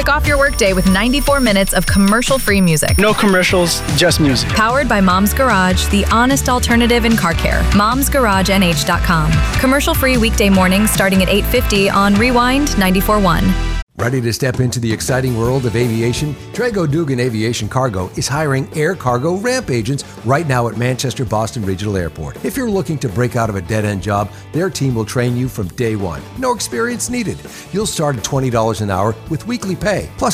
Kick off your workday with 94 minutes of commercial-free music. No commercials, just music. Powered by Mom's Garage, the honest alternative in car care. Mom'sGarageNH.com. Commercial-free weekday mornings starting at 8:50 on Rewind 94.1. Ready to step into the exciting world of aviation? Trago Dugan Aviation Cargo is hiring air cargo ramp agents right now at Manchester Boston Regional Airport. If you're looking to break out of a dead-end job, their team will train you from day one. No experience needed. You'll start at $20 an hour with weekly pay, plus